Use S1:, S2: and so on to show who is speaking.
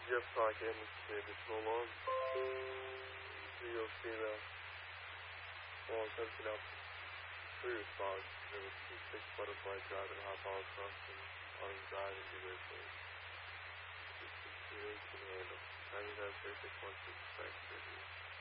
S1: Just so I can see additional logs. So you'll see the wall sensing out through your fog. There was 2-6 butterfly driving hot power trucks and on driving to their place. 268 can handle. 99 3616 back to